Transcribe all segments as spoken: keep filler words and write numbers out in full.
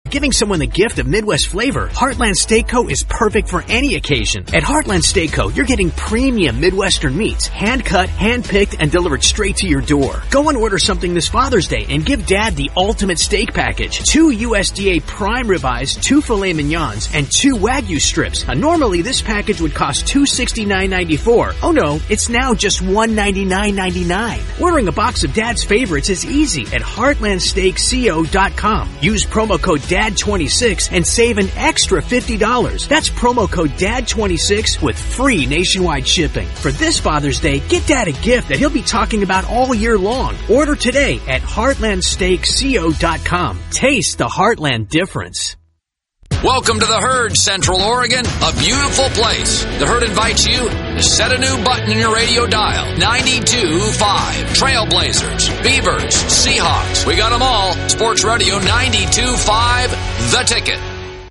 Giving someone the gift of Midwest flavor, Heartland Steak Co. is perfect for any occasion. At Heartland Steak Co., you're getting premium Midwestern meats, hand-cut, hand-picked, and delivered straight to your door. Go and order something this Father's Day and give Dad the ultimate steak package. Two U S D A prime ribeyes, two filet mignons, and two Wagyu strips. Now, normally, this package would cost two hundred sixty-nine ninety-four. Oh no, it's now just one hundred ninety-nine ninety-nine. Ordering a box of Dad's favorites is easy at heartland steak co dot com. Use promo code D A D twenty-six and save an extra fifty dollars. That's promo code D A D twenty-six with free nationwide shipping. For this Father's Day, get Dad a gift that he'll be talking about all year long. Order today at heartland steak co dot com. Taste the Heartland difference. Welcome to the Herd, Central Oregon, a beautiful place. The Herd invites you to set a new button in your radio dial. ninety-two point five. Trailblazers, Beavers, Seahawks. We got them all. Sports Radio ninety-two point five, The Ticket.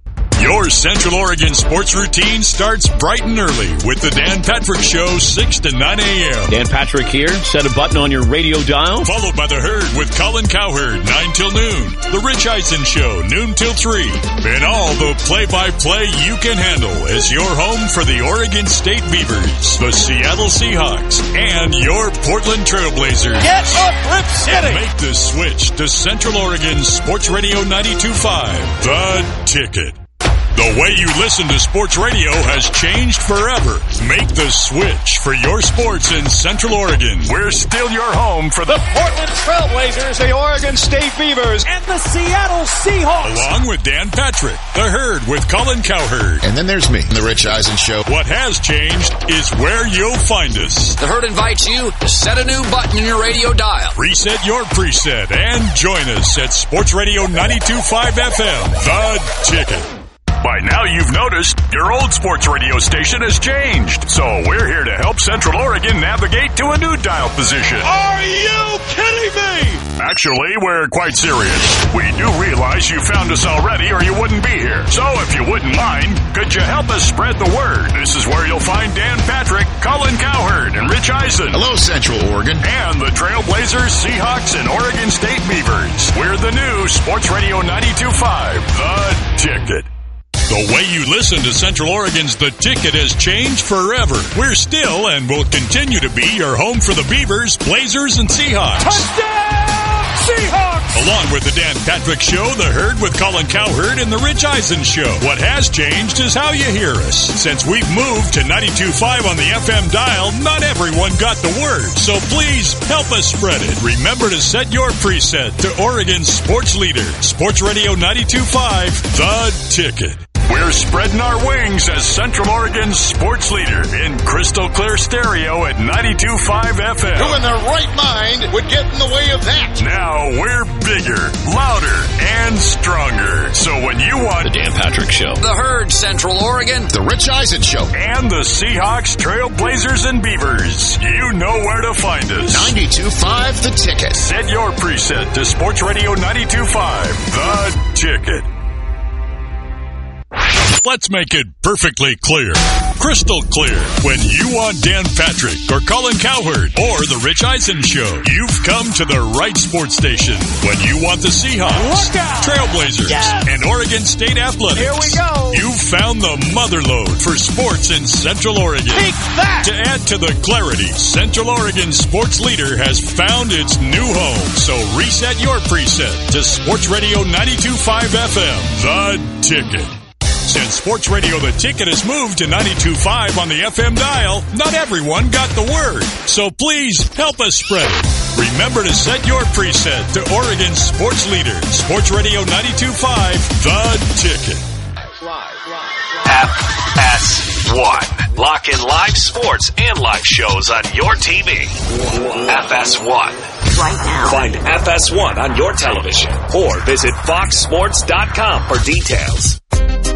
Your Central Oregon sports routine starts bright and early with the Dan Patrick Show, six to nine a.m. Dan Patrick here. Set a button on your radio dial. Followed by The Herd with Colin Cowherd, nine till noon. The Rich Eisen Show, noon till three. And all the play-by-play you can handle as your home for the Oregon State Beavers, the Seattle Seahawks, and your Portland Trailblazers. Get up, Rip City! Make the switch to Central Oregon Sports Radio ninety-two point five, The Ticket. The way you listen to sports radio has changed forever. Make the switch for your sports in Central Oregon. We're still your home for the Portland Trailblazers, the Oregon State Beavers, and the Seattle Seahawks. Along with Dan Patrick, The Herd with Colin Cowherd. And then there's me, The Rich Eisen Show. What has changed is where you'll find us. The Herd invites you to set a new button in your radio dial. Reset your preset and join us at Sports Radio ninety-two point five F M, The Ticket. By now you've noticed your old sports radio station has changed. So we're here to help Central Oregon navigate to a new dial position. Are you kidding me? Actually, we're quite serious. We do realize you found us already or you wouldn't be here. So if you wouldn't mind, could you help us spread the word? This is where you'll find Dan Patrick, Colin Cowherd, and Rich Eisen. Hello, Central Oregon. And the Trailblazers, Seahawks, and Oregon State Beavers. We're the new Sports Radio ninety-two point five, The Ticket. The way you listen to Central Oregon's The Ticket has changed forever. We're still and will continue to be your home for the Beavers, Blazers, and Seahawks. Touchdown, Seahawks! Along with the Dan Patrick Show, The Herd with Colin Cowherd, and the Rich Eisen Show. What has changed is how you hear us. Since we've moved to ninety-two point five on the F M dial, not everyone got the word. So please help us spread it. Remember to set your preset to Oregon's sports leader, Sports Radio ninety-two point five, The Ticket. We're spreading our wings as Central Oregon's sports leader in crystal clear stereo at ninety-two point five F M. Who in their right mind would get in the way of that? Now we're bigger, louder, and stronger. So when you want The Dan Patrick Show, The Herd, Central Oregon, The Rich Eisen Show, and the Seahawks, Trailblazers, and Beavers, you know where to find us. ninety-two point five The Ticket. Set your preset to Sports Radio ninety-two point five, The Ticket. Let's make it perfectly clear, crystal clear. When you want Dan Patrick or Colin Cowherd or the Rich Eisen Show, you've come to the right sports station. When you want the Seahawks, Trailblazers, yes, and Oregon State Athletics, here we go. You've found the motherlode for sports in Central Oregon. Take that! To add to the clarity, Central Oregon sports leader has found its new home. So reset your preset to Sports Radio ninety-two point five F M, The Ticket. Since Sports Radio The Ticket has moved to ninety-two point five on the F M dial, not everyone got the word. So please help us spread it. Remember to set your preset to Oregon's sports leader, Sports Radio ninety-two point five, The Ticket. F S one. Lock in live sports and live shows on your T V. F S one. Right now. Find F S one on your television or visit fox sports dot com for details.